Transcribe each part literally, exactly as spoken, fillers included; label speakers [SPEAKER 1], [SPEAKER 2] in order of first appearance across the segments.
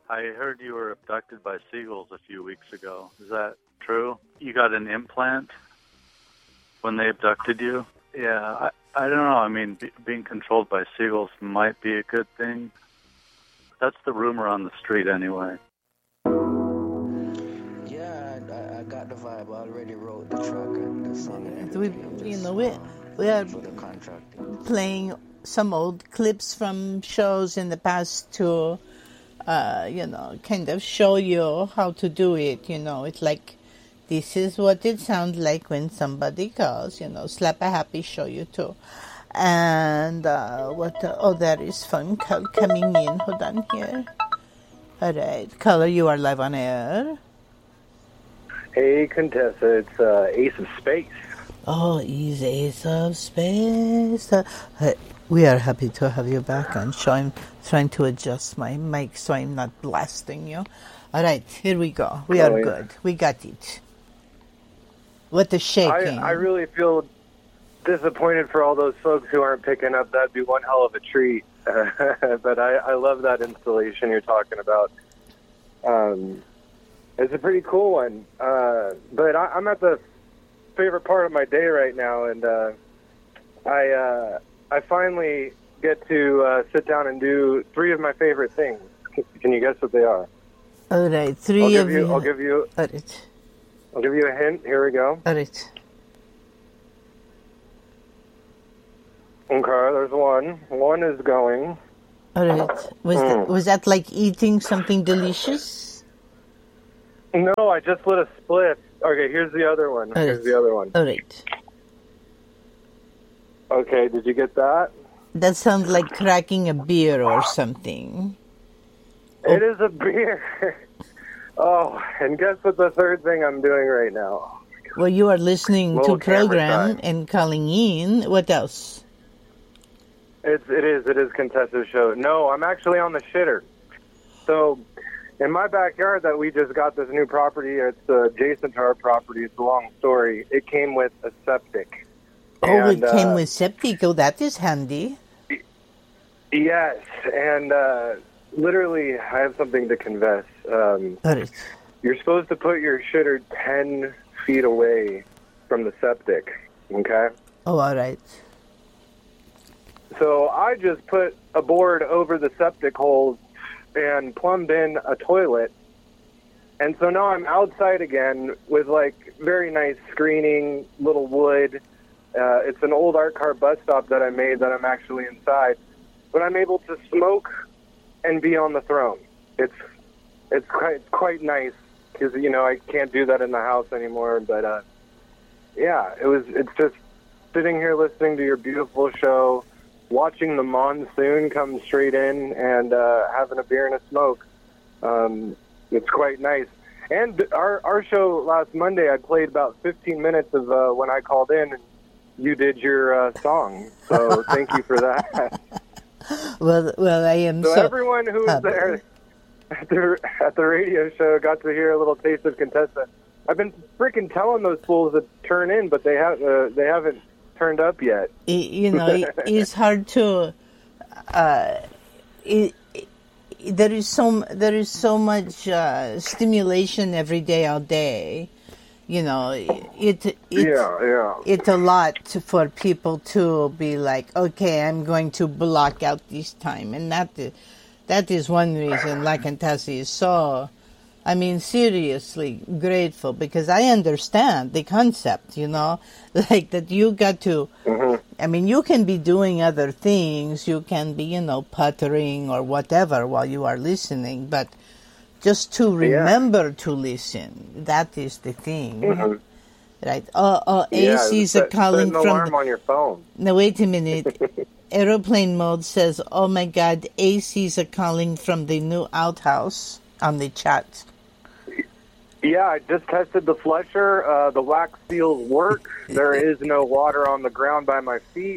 [SPEAKER 1] I heard you were abducted by seagulls a few weeks ago. Is that true? You got an implant when they abducted you? Yeah, I, I don't know. I mean, be, being controlled by seagulls might be a good thing. That's the rumor on the street anyway.
[SPEAKER 2] Yeah, I, I got the vibe. I already wrote the track and the song and
[SPEAKER 3] We,
[SPEAKER 2] everything.
[SPEAKER 3] you know, we, we are
[SPEAKER 2] for the contract.
[SPEAKER 3] playing some old clips from shows in the past to, uh, you know, kind of show you how to do it. You know, it's like, this is what it sounds like when somebody calls, you know, Slap a Happy show you too. And uh, what, uh, oh, there is phone call coming in. Hold on here. All right. Caller, you are live on air.
[SPEAKER 4] Hey, Contessa, it's uh, Ace of Space.
[SPEAKER 3] Oh, he's Ace of Space. Uh, uh, we are happy to have you back on show. I'm trying to adjust my mic so I'm not blasting you. All right, here we go. We are good. We got it. What the shaking?
[SPEAKER 4] I, I really feel disappointed for all those folks who aren't picking up. That'd be one hell of a treat. But I, I love that installation you're talking about. Um, it's a pretty cool one. Uh, but I, I'm at the favorite part of my day right now, and uh, I uh, I finally get to uh, sit down and do three of my favorite things. Can you guess what they are?
[SPEAKER 3] All right, three
[SPEAKER 4] I'll give
[SPEAKER 3] of
[SPEAKER 4] you.
[SPEAKER 3] you.
[SPEAKER 4] I'll give you.
[SPEAKER 3] All right.
[SPEAKER 4] I'll give you a hint. Here we go.
[SPEAKER 3] All right.
[SPEAKER 4] Okay, there's one. One is going.
[SPEAKER 3] All right. Was
[SPEAKER 4] Mm.
[SPEAKER 3] that, was that like eating something delicious?
[SPEAKER 4] No, I just lit a split. Okay, here's the other one.
[SPEAKER 3] All
[SPEAKER 4] Here's
[SPEAKER 3] right.
[SPEAKER 4] the other one.
[SPEAKER 3] All right.
[SPEAKER 4] Okay, did you get that?
[SPEAKER 3] That sounds like cracking a beer or something.
[SPEAKER 4] It is a beer. Oh, and guess what the third thing I'm doing right now?
[SPEAKER 3] Well, you are listening
[SPEAKER 4] Little
[SPEAKER 3] to
[SPEAKER 4] camera
[SPEAKER 3] program
[SPEAKER 4] time.
[SPEAKER 3] and calling in. What else?
[SPEAKER 4] It's it is it is Contessa's show. No, I'm actually on the shitter. So, in my backyard that we just got this new property. It's uh, adjacent to our property. It's a long story. It came with a septic.
[SPEAKER 3] Oh,
[SPEAKER 4] And,
[SPEAKER 3] it came
[SPEAKER 4] uh,
[SPEAKER 3] with septic. Oh, that is handy.
[SPEAKER 4] Yes, and uh, literally, I have something to confess. Um,
[SPEAKER 3] All right.
[SPEAKER 4] You're supposed to put your shitter ten feet away from the septic, okay?
[SPEAKER 3] Oh, all right.
[SPEAKER 4] So I just put a board over the septic holes and plumbed in a toilet. And so now I'm outside again with, like, very nice screening, little wood. Uh, it's an old art car bus stop that I made that I'm actually inside. But I'm able to smoke and be on the throne. It's it's quite, quite nice because, you know, I can't do that in the house anymore. But, uh, yeah, it was. It's just sitting here listening to your beautiful show, watching the monsoon come straight in, and uh, having a beer and a smoke. Um, it's quite nice. And our our show last Monday, I played about fifteen minutes of uh, when I called in, and you did your uh, song. So thank you for that.
[SPEAKER 3] Well, well, I am
[SPEAKER 4] So,
[SPEAKER 3] so.
[SPEAKER 4] everyone who was
[SPEAKER 3] happy.
[SPEAKER 4] there at the, at the radio show got to hear a little taste of Contessa. I've been freaking telling those fools to turn in, but they have uh, they haven't turned up yet.
[SPEAKER 3] I- you know, it, it's hard to. Uh, it, it, there is so there is so much uh, stimulation every day, all day. You know, it it
[SPEAKER 4] Yeah, yeah.
[SPEAKER 3] it's a lot for people to be like, okay, I'm going to block out this time, and that is, that is one reason La Contessa is so. I mean, seriously grateful because I understand the concept, you know, like that you got to,
[SPEAKER 4] Mm-hmm.
[SPEAKER 3] I mean, you can be doing other things. You can be, you know, puttering or whatever while you are listening, but just to remember to listen, that is the thing.
[SPEAKER 4] Mhm.
[SPEAKER 3] Right. Uh, uh,
[SPEAKER 4] Yeah,
[SPEAKER 3] A Cs
[SPEAKER 4] set-
[SPEAKER 3] are calling
[SPEAKER 4] set an
[SPEAKER 3] from
[SPEAKER 4] alarm
[SPEAKER 3] the,
[SPEAKER 4] on your phone.
[SPEAKER 3] now, wait a minute. Aeroplane mode says, oh my God, A Cs are calling from the new outhouse on the chat.
[SPEAKER 4] Yeah, I just tested the flusher. Uh, the wax seals work. There is no water on the ground by my feet,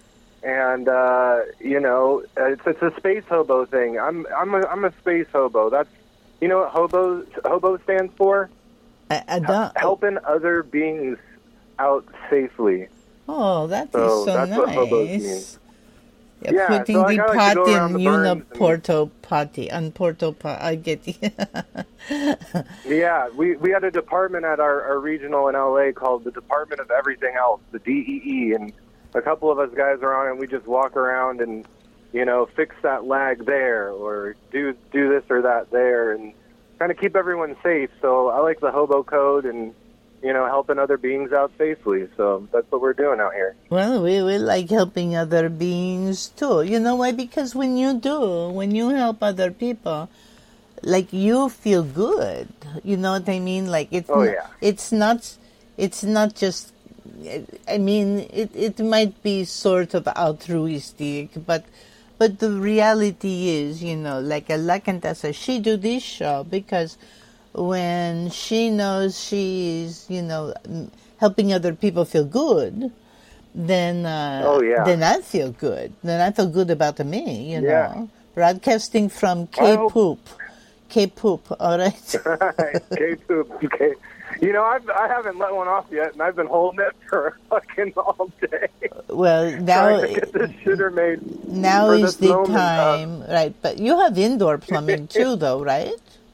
[SPEAKER 4] and uh, you know, it's it's a space hobo thing. I'm I'm a, I'm a space hobo. That's you know what hobo hobo stands for?
[SPEAKER 3] I, I don't,
[SPEAKER 4] Helping other beings out safely.
[SPEAKER 3] oh, that is
[SPEAKER 4] So
[SPEAKER 3] so
[SPEAKER 4] that's what hobos mean.
[SPEAKER 3] nice. Yeah,
[SPEAKER 4] Yeah,
[SPEAKER 3] putting
[SPEAKER 4] so,
[SPEAKER 3] the
[SPEAKER 4] like, I like to
[SPEAKER 3] pot
[SPEAKER 4] go around
[SPEAKER 3] in,
[SPEAKER 4] the
[SPEAKER 3] you know,
[SPEAKER 4] burns and-
[SPEAKER 3] porto potty, on porto pot. I get you.
[SPEAKER 4] Yeah, we, we had a department at our, our regional in L A called the Department of Everything Else, the D E E, and a couple of us guys are on it, and we just walk around and, you know, fix that lag there, or do do this or that there, and kind of keep everyone safe. So I like the hobo code and, you know, helping other beings out safely. So that's what we're doing out here.
[SPEAKER 3] Well, we, we like helping other beings too. You know why? Because when you do, when you help other people, like you feel good. You know what I mean? Like it's
[SPEAKER 4] Oh,
[SPEAKER 3] not,
[SPEAKER 4] yeah.
[SPEAKER 3] it's not it's not just. I mean, it it might be sort of altruistic, but but the reality is, you know, like La Cantasa, she do this show because when she knows she's, you know, helping other people feel good, then uh,
[SPEAKER 4] Oh, yeah.
[SPEAKER 3] then I feel good. Then I feel good about me, you
[SPEAKER 4] Yeah.
[SPEAKER 3] know. Broadcasting from
[SPEAKER 4] I
[SPEAKER 3] Cape
[SPEAKER 4] hope-
[SPEAKER 3] Poop. Cape Poop, all right?
[SPEAKER 4] Okay, poop. Okay. You know, I've, I haven't let one off yet, and I've been holding it for fucking all day.
[SPEAKER 3] Well, now
[SPEAKER 4] trying to get this shitter made.
[SPEAKER 3] now
[SPEAKER 4] for
[SPEAKER 3] is
[SPEAKER 4] this
[SPEAKER 3] the
[SPEAKER 4] moment, uh,
[SPEAKER 3] time, right? But you have indoor plumbing too, though, right?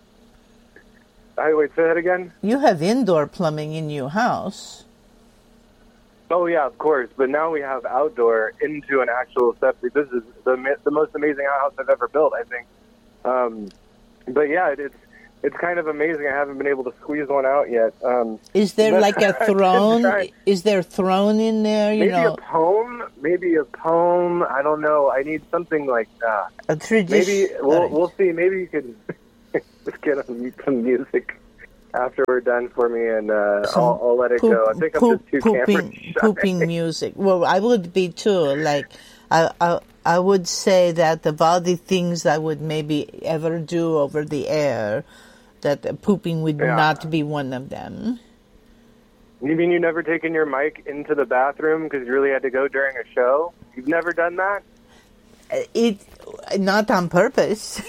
[SPEAKER 4] I wait, say that again?
[SPEAKER 3] You have indoor plumbing in your house.
[SPEAKER 4] Oh, yeah, of course. But now we have outdoor into an actual septic. This is the ma- the most amazing outhouse I've ever built, I think. Um, but, yeah, it, it's it's kind of amazing. I haven't been able to squeeze one out yet. Um,
[SPEAKER 3] Is there
[SPEAKER 4] but
[SPEAKER 3] like a
[SPEAKER 4] I've been
[SPEAKER 3] throne?
[SPEAKER 4] trying-
[SPEAKER 3] Is there a throne in there? You
[SPEAKER 4] Maybe
[SPEAKER 3] know,
[SPEAKER 4] a poem? Maybe a poem? I don't know. I need something like that.
[SPEAKER 3] a tradition.
[SPEAKER 4] Maybe we'll, we'll see. Maybe you could just get some, some music after we're done for me, and uh,
[SPEAKER 3] Some
[SPEAKER 4] I'll, I'll let it
[SPEAKER 3] poop-
[SPEAKER 4] go. I think I'm
[SPEAKER 3] poop-
[SPEAKER 4] just too camera
[SPEAKER 3] pooping,
[SPEAKER 4] shy.
[SPEAKER 3] pooping music. Well, I would be too. Like, I, I, I would say that of all the things I would maybe ever do over the air, that uh, pooping would
[SPEAKER 4] Yeah.
[SPEAKER 3] not be one of them.
[SPEAKER 4] You mean you've never taken your mic into the bathroom because you really had to go during a show? You've never done that?
[SPEAKER 3] It not on purpose.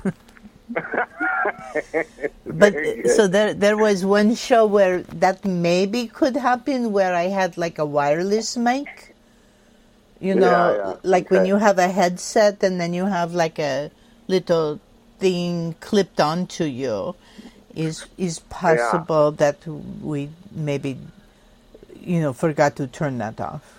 [SPEAKER 3] But
[SPEAKER 4] Very good.
[SPEAKER 3] so there there was one show where that maybe could happen, where I had like a wireless mic. You know,
[SPEAKER 4] Yeah, yeah.
[SPEAKER 3] like when
[SPEAKER 4] Okay.
[SPEAKER 3] you have a headset and then you have like a little thing clipped onto you. Is is possible that we maybe, you know, forgot to turn that off.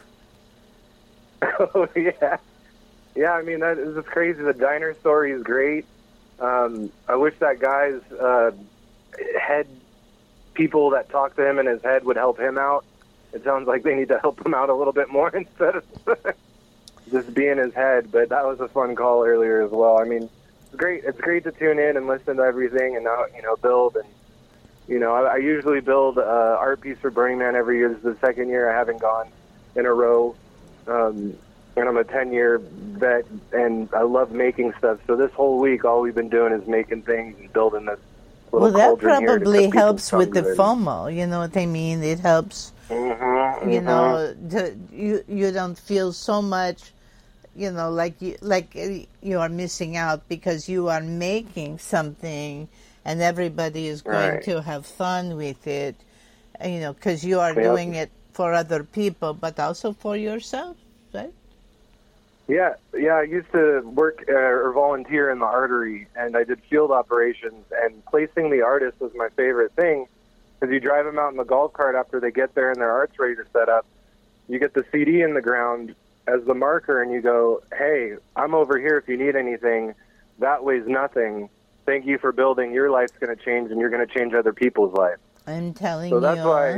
[SPEAKER 4] Oh, yeah. Yeah, I mean, that is just crazy. The diner story is great. Um, I wish that guy's uh, head people that talk to him in his head would help him out. It sounds like they need to help him out a little bit more instead of just being his head. But that was a fun call earlier as well. I mean, it's great. It's great to tune in and listen to everything and now, you know, build. And, you know, I, I usually build an art piece for Burning Man every year. This is the second year I haven't gone in a row. Um, and I'm a ten-year vet, and I love making stuff. So this whole week, all we've been doing is making things and building this little
[SPEAKER 3] Well, that
[SPEAKER 4] cauldron here to
[SPEAKER 3] probably
[SPEAKER 4] cook people's
[SPEAKER 3] helps with the
[SPEAKER 4] tongues in.
[SPEAKER 3] FOMO. You know what I mean? It helps.
[SPEAKER 4] Mhm,
[SPEAKER 3] You
[SPEAKER 4] mhm.
[SPEAKER 3] know, to, you you don't feel so much, you know, like you like you are missing out because you are making something, and everybody is going
[SPEAKER 4] Right.
[SPEAKER 3] to have fun with it. and, You know, because you are
[SPEAKER 4] Yep.
[SPEAKER 3] doing it for other people, but also for yourself, right?
[SPEAKER 4] Yeah, yeah. I used to work uh, or volunteer in the artery, and I did field operations. And placing the artist was my favorite thing, because you drive them out in the golf cart after they get there and their art's ready to set up. You get the C D in the ground as the marker, and you go, "Hey, I'm over here if you need anything. That weighs nothing. Thank you for building. Your life's going to change, and you're going to change other people's lives."
[SPEAKER 3] I'm telling
[SPEAKER 4] So that's
[SPEAKER 3] you.
[SPEAKER 4] why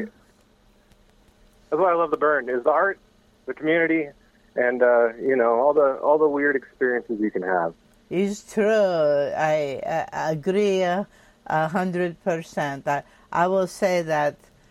[SPEAKER 4] that's why I love the burn is the art, the community, and uh, you know all the all the weird experiences you can have.
[SPEAKER 3] It's true. I, I agree a a hundred percent. I I will say that.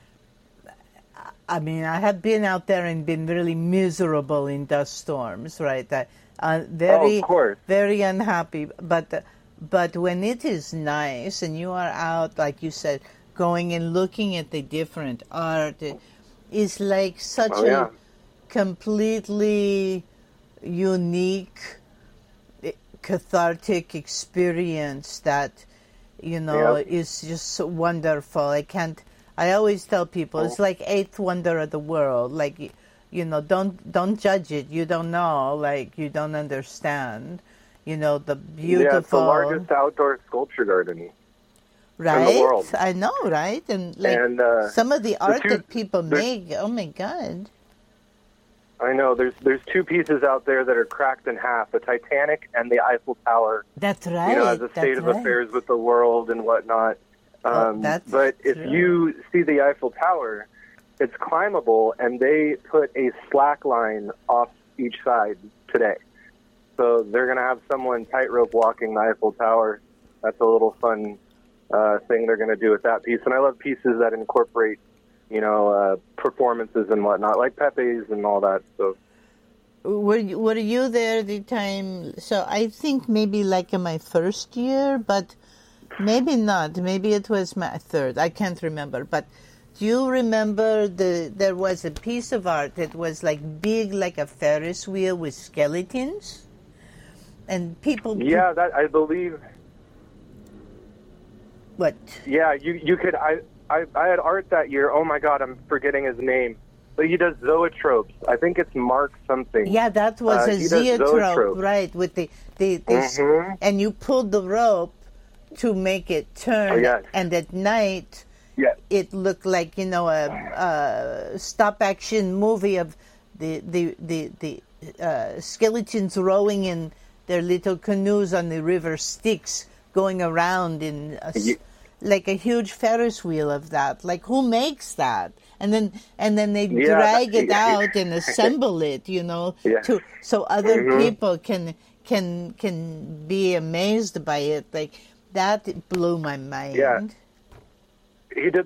[SPEAKER 3] I mean, I have been out there and been really miserable in dust storms, right? I, uh, very,
[SPEAKER 4] Oh, of course.
[SPEAKER 3] very unhappy. But but when it is nice and you are out, like you said, going and looking at the different art, it is like such
[SPEAKER 4] Oh, yeah.
[SPEAKER 3] a completely unique, eh, cathartic experience that, you know,
[SPEAKER 4] Yep.
[SPEAKER 3] is just so wonderful. I can't. I always tell people it's like eighth wonder of the world. Like you know, don't don't judge it. You don't know, like you don't understand. You know, the beautiful.
[SPEAKER 4] Yeah, it's the largest outdoor sculpture garden.
[SPEAKER 3] Right,
[SPEAKER 4] in the world.
[SPEAKER 3] I know, right? And like
[SPEAKER 4] And, uh,
[SPEAKER 3] some of the art
[SPEAKER 4] two-
[SPEAKER 3] that people
[SPEAKER 4] there's-
[SPEAKER 3] make, oh my God!
[SPEAKER 4] I know. There's there's two pieces out there that are cracked in half: the Titanic and the Eiffel Tower.
[SPEAKER 3] That's right.
[SPEAKER 4] You know, as a state
[SPEAKER 3] that's
[SPEAKER 4] of
[SPEAKER 3] right.
[SPEAKER 4] affairs with the world and whatnot.
[SPEAKER 3] Oh,
[SPEAKER 4] Um,
[SPEAKER 3] that's
[SPEAKER 4] but if
[SPEAKER 3] true.
[SPEAKER 4] you see the Eiffel Tower, it's climbable, and they put a slack line off each side today. So they're going to have someone tightrope walking the Eiffel Tower. That's a little fun uh, thing they're going to do with that piece. And I love pieces that incorporate, you know, uh, performances and whatnot, like Pepe's and all that. So
[SPEAKER 3] Were you, were you there the time? So I think maybe like in my first year, but maybe not. Maybe it was my third. I can't remember. But do you remember the there was a piece of art that was like big, like a Ferris wheel with skeletons, and people.
[SPEAKER 4] yeah, that I believe.
[SPEAKER 3] What?
[SPEAKER 4] Yeah, you you could. I, I I had art that year. Oh my God, I'm forgetting his name. But he does zoetropes. I think it's Mark something.
[SPEAKER 3] Yeah, that was
[SPEAKER 4] Uh,
[SPEAKER 3] a
[SPEAKER 4] he does
[SPEAKER 3] zoetrope,
[SPEAKER 4] zoetrope.
[SPEAKER 3] right? With the the this,
[SPEAKER 4] Mhm.
[SPEAKER 3] and you pulled the rope to make it turn,
[SPEAKER 4] Oh, yes.
[SPEAKER 3] and at night.
[SPEAKER 4] Yeah.
[SPEAKER 3] It looked like, you know, a, a stop action movie of the the the, the uh, skeletons rowing in their little canoes on the river Styx, going around in a, s-
[SPEAKER 4] Ye-
[SPEAKER 3] like a huge Ferris wheel of that. Like, who makes that? And then and then they
[SPEAKER 4] Yeah,
[SPEAKER 3] drag
[SPEAKER 4] that-
[SPEAKER 3] it out and assemble it, you know,
[SPEAKER 4] Yeah.
[SPEAKER 3] to so other
[SPEAKER 4] Mhm.
[SPEAKER 3] people can can can be amazed by it. Like that blew my mind.
[SPEAKER 4] Yeah. He did